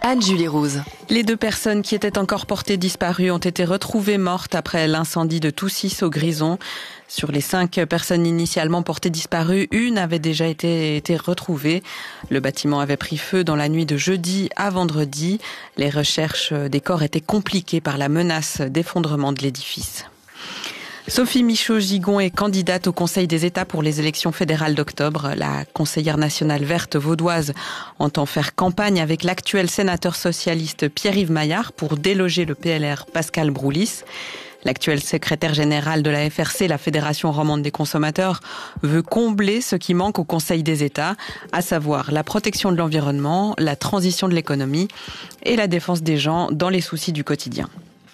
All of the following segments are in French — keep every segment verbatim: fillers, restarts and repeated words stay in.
Anne-Julie Rouse. Les deux personnes qui étaient encore portées disparues ont été retrouvées mortes après l'incendie de Toussis au Grison. Sur les cinq personnes initialement portées disparues, une avait déjà été, été retrouvée. Le bâtiment avait pris feu dans la nuit de jeudi à vendredi. Les recherches des corps étaient compliquées par la menace d'effondrement de l'édifice. Sophie Michaud-Gigon est candidate au Conseil des États pour les élections fédérales d'octobre. La conseillère nationale verte vaudoise entend faire campagne avec l'actuel sénateur socialiste Pierre-Yves Maillard pour déloger le P L R Pascal Broulis. L'actuel secrétaire général de la F R C, la Fédération romande des consommateurs, veut combler ce qui manque au Conseil des États, à savoir la protection de l'environnement, la transition de l'économie et la défense des gens dans les soucis du quotidien.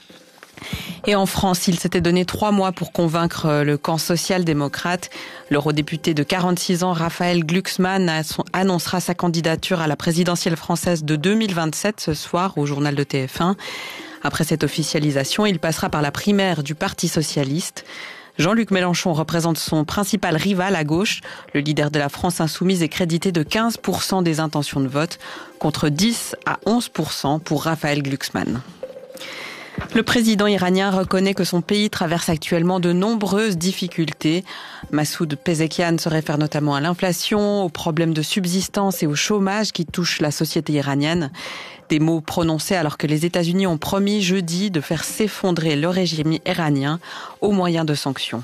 Et en France, il s'était donné trois mois pour convaincre le camp social-démocrate. L'eurodéputé de quarante-six ans, Raphaël Glucksmann, annoncera sa candidature à la présidentielle française de deux mille vingt-sept ce soir au journal de T F un. Après cette officialisation, il passera par la primaire du Parti socialiste. Jean-Luc Mélenchon représente son principal rival à gauche. Le leader de la France insoumise est crédité de quinze pour cent des intentions de vote, contre dix à onze pour cent pour Raphaël Glucksmann. Le président iranien reconnaît que son pays traverse actuellement de nombreuses difficultés. Massoud Pezeshkian se réfère notamment à l'inflation, aux problèmes de subsistance et au chômage qui touchent la société iranienne. Des mots prononcés alors que les États-Unis ont promis jeudi de faire s'effondrer le régime iranien au moyen de sanctions.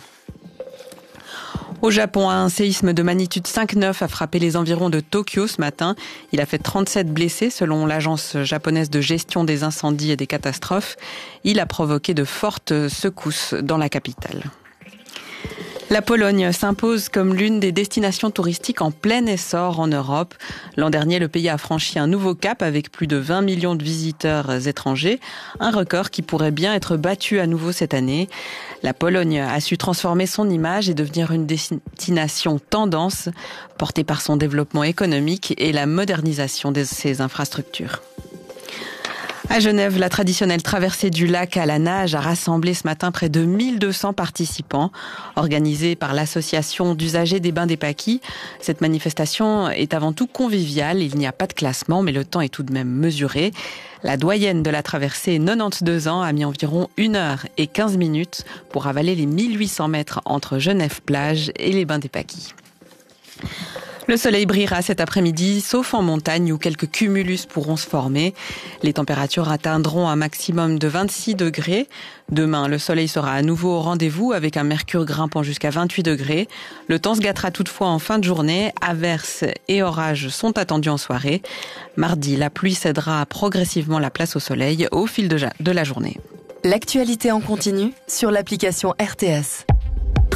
Au Japon, un séisme de magnitude cinq virgule neuf a frappé les environs de Tokyo ce matin. Il a fait trente-sept blessés selon l'agence japonaise de gestion des incendies et des catastrophes. Il a provoqué de fortes secousses dans la capitale. La Pologne s'impose comme l'une des destinations touristiques en plein essor en Europe. L'an dernier, le pays a franchi un nouveau cap avec plus de vingt millions de visiteurs étrangers, un record qui pourrait bien être battu à nouveau cette année. La Pologne a su transformer son image et devenir une destination tendance, portée par son développement économique et la modernisation de ses infrastructures. À Genève, la traditionnelle traversée du lac à la nage a rassemblé ce matin près de mille deux cents participants. Organisée par l'association d'usagers des bains des Paquis, cette manifestation est avant tout conviviale. Il n'y a pas de classement, mais le temps est tout de même mesuré. La doyenne de la traversée, quatre-vingt-douze ans, a mis environ une heure et quinze minutes pour avaler les mille huit cents mètres entre Genève-Plage et les bains des Paquis. Le soleil brillera cet après-midi, sauf en montagne où quelques cumulus pourront se former. Les températures atteindront un maximum de vingt-six degrés. Demain, le soleil sera à nouveau au rendez-vous avec un mercure grimpant jusqu'à vingt-huit degrés. Le temps se gâtera toutefois en fin de journée. Averses et orages sont attendus en soirée. Mardi, la pluie cédera progressivement la place au soleil au fil de la journée. L'actualité en continu sur l'application R T S.